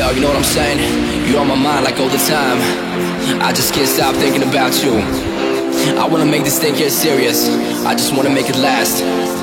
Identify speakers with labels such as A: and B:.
A: Yo, you know what I'm saying? You're on my mind like all the time. I just can't stop thinking about you. I wanna make this thing get serious. I just wanna make it last.